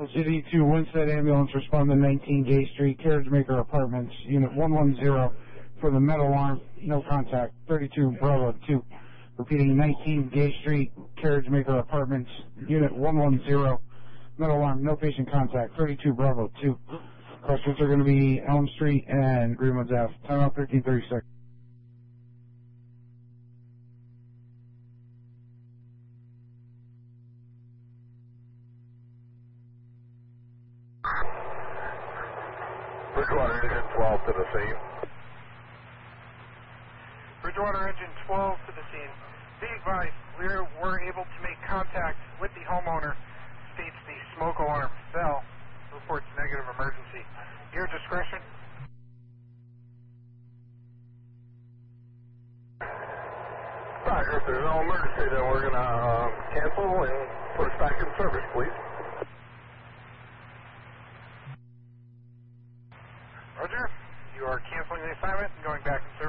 City to Winstead Ambulance, respond to 19 Gay Street, Carriage Maker Apartments, Unit 110 for the metal alarm, no contact, 32 Bravo 2. Repeating, 19 Gay Street, Carriage Maker Apartments, Unit 110, metal alarm, no patient contact, 32 Bravo 2. Crossroads are going to be Elm Street and Greenwoods Ave. Timeout 1336. Bridgewater Engine 12 to the scene. Bridgewater Engine 12 to the scene. Be advised, we're able to make contact with the homeowner. States the smoke alarm fell. Reports negative emergency. Your discretion. Roger, if there's no emergency, then we're going to cancel and put us back in service, please. Roger, you are canceling the assignment and going back in service.